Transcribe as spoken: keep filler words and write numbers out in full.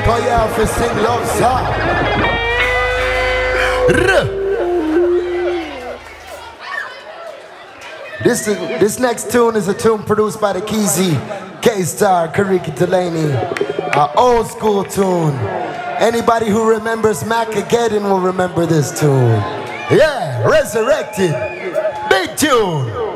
call you out for sing love song. This, this next tune is a tune produced by the Keezy, K-Star, Kariki Delaney. An old school tune. Anybody who remembers Macageddon will remember this tune. Yeah, Resurrected. Big tune.